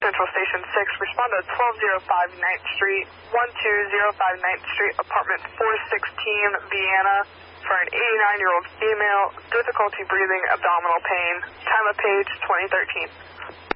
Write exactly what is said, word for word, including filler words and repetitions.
Central Station six, respond to twelve oh five ninth Street, twelve oh five ninth Street, apartment four sixteen, Vienna, for an eighty-nine-year-old female, difficulty breathing, abdominal pain. Time of page twenty thirteen.